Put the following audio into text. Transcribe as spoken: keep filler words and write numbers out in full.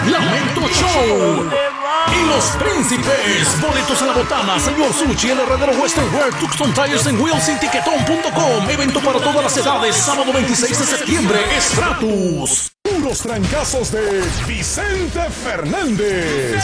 Lamento Show y Los Príncipes. Boletos a la botana, señor Sushi, el herradero Western Wear, Tucson Tires en Wheels y Tiquetón punto com. Evento para todas las edades, sábado veintiséis de septiembre, Stratus. Puros trancazos de Vicente Fernández.